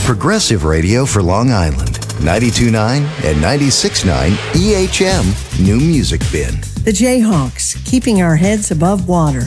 Progressive Radio for Long Island. 92.9 and 96.9 EHM New Music Bin. The Jayhawks, keeping our heads above water.